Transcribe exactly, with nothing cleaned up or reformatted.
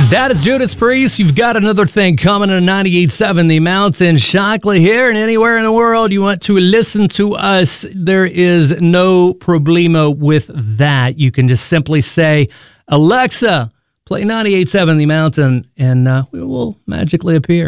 That is Judas Priest. You've got another thing coming on ninety-eight point seven The Mountain. Shockley here, and anywhere in the world you want to listen to us, there is no problemo with that. You can just simply say, Alexa, play ninety-eight point seven The Mountain, and uh, we will magically appear.